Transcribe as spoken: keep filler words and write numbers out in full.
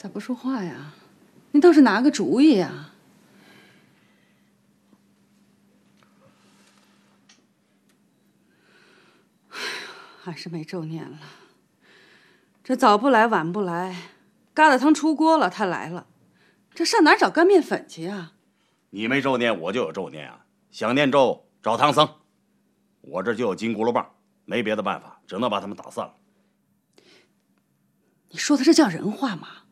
咋不说话呀？您倒是拿个主意呀！哎呀，还是没咒念了。这早不来晚不来，疙瘩汤出锅了，他来了，这上哪儿找干面粉去呀？ 你没咒念，我就有咒念啊！想念咒找唐僧，我这就有金箍噜棒，没别的办法，只能把他们打散了。 你说的这叫人话吗？